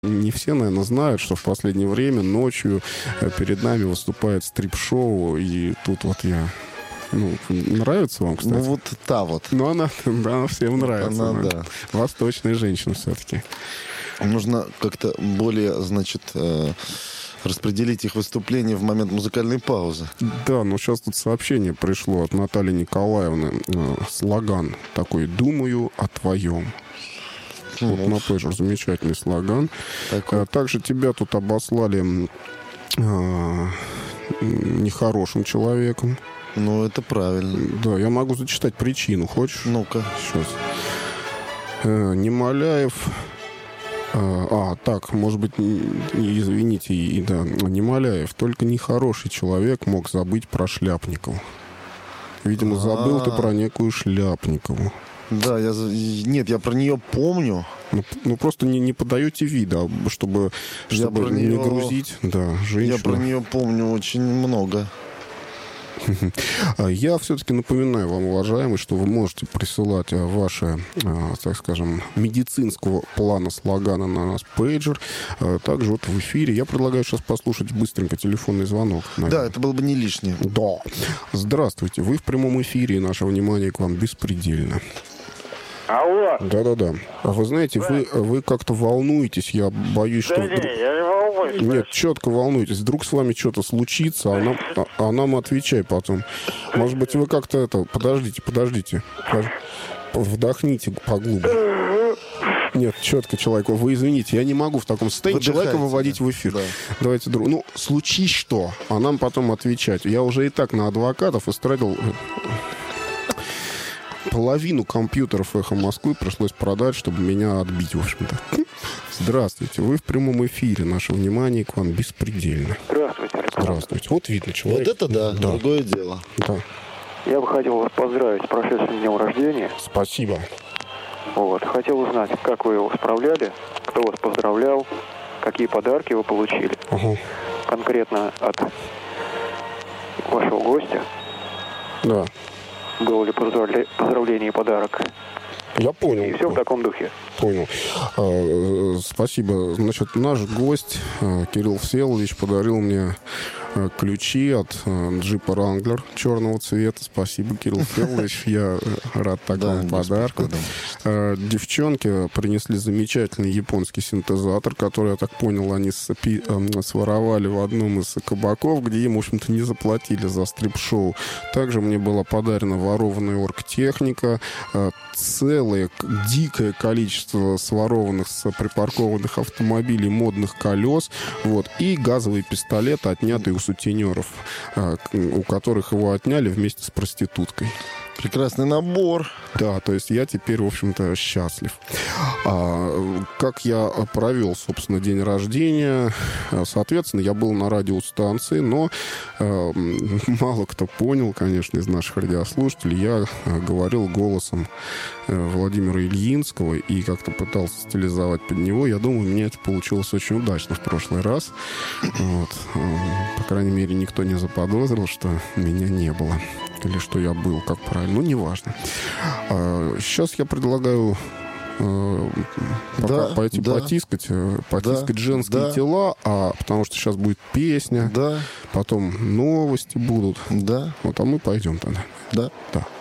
Не все, наверное, знают, что в последнее время ночью перед нами выступает стрип-шоу, и тут вот я... Ну, нравится вам, кстати? Ну, вот та вот. Ну, она всем нравится. Она, да. Восточная женщина все-таки. Нужно как-то более, значит, распределить их выступления в момент музыкальной паузы. Да, но сейчас тут сообщение пришло от Натальи Николаевны. Слоган такой: «Думаю о твоем». Вот на пейджер замечательный слоган. Также тебя тут обослали нехорошим человеком. Ну, это правильно. Да, я могу зачитать причину. Хочешь? Ну-ка. Сейчас. Немоляев... так, может быть, извините, да, Немоляев. Только нехороший человек мог забыть про Шляпникову. Видимо, забыл ты про некую Шляпникову. Да, нет, я про нее помню. Ну просто не подаете вида, чтобы не грузить. Да, женщину. Я про нее помню очень много. Я все-таки напоминаю вам, уважаемые, что вы можете присылать ваши, так скажем, медицинского плана слогана на нас пейджер. Также вот в эфире. Я предлагаю сейчас послушать быстренько телефонный звонок. Да, это было бы не лишнее. Да. Здравствуйте. Вы в прямом эфире, и наше внимание к вам беспредельно. Алло. Да-да-да. А вы знаете, вы как-то волнуетесь. Я боюсь, что... Да не, я не волнуюсь. Нет, четко волнуетесь. Вдруг с вами что-то случится, а нам отвечай потом. Может быть, вы как-то это... Подождите. Вдохните поглубже. Нет, четко человек. Вы извините, я не могу в таком состоянии человека выводить в эфир. Да. Давайте, ну, случись что, а нам потом отвечать. Я уже и так на адвокатов истратил... Половину компьютеров «Эхо Москвы» пришлось продать, чтобы меня отбить, в общем-то. Здравствуйте. Вы в прямом эфире. Наше внимание к вам беспредельно. Здравствуйте, Александр. Здравствуйте. Вот видно человек. Вот это да, другое дело. Да. Я бы хотел вас поздравить с прошедшим днем рождения. Спасибо. Вот. Хотел узнать, как вы его справляли, кто вас поздравлял, какие подарки вы получили. Ага. Конкретно от вашего гостя. Да. Было ли поздравление и подарок? Я понял. И все в таком духе. Понял. Спасибо. Значит, наш гость Кирилл Всеволодович подарил мне ключи от джипа Wrangler черного цвета. Спасибо, Кирилл Всеволодович. Я рад такому подарку. Девчонки принесли замечательный японский синтезатор, который, я так понял, они своровали в одном из кабаков, где им, в общем-то, не заплатили за стрип-шоу. Также мне была подарена ворованная оргтехника, целое дикое количество сворованных припаркованных автомобилей модных колес, вот, и газовый пистолет, отнятый у сутенеров, у которых его отняли вместе с проституткой. Прекрасный набор. Да, то есть я теперь, в общем-то, счастлив. Как я провел, собственно, день рождения? Соответственно, я был на радиостанции, но мало кто понял, конечно, из наших радиослушателей. Я говорил голосом Владимира Ильинского и как-то пытался стилизовать под него. Я думаю, у меня это получилось очень удачно в прошлый раз. Вот. По крайней мере, никто не заподозрил, что меня не было. Или что я был, как правильно. Ну, неважно. Сейчас я предлагаю пока пойти потискать женские тела, потому что сейчас будет песня, потом новости будут. Да. Вот, а мы пойдем тогда. Да. Да.